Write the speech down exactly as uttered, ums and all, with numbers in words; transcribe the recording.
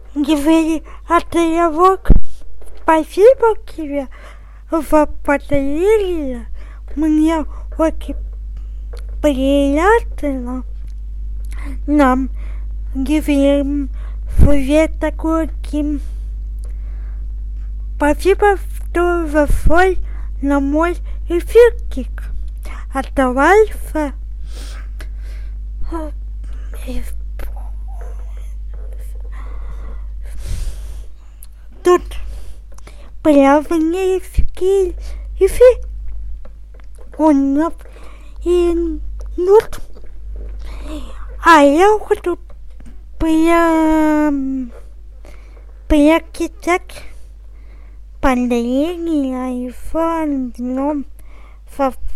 говори, а ты его спасибо тебе за подарили. Мне очень приятно. Нам говорим привет такой. Спасибо, что зашел на мой эфирчик. Оставайся. Тут плавнейский эфир. Он нас и нут. А я хочу прям прочитать поздравления айфон днем со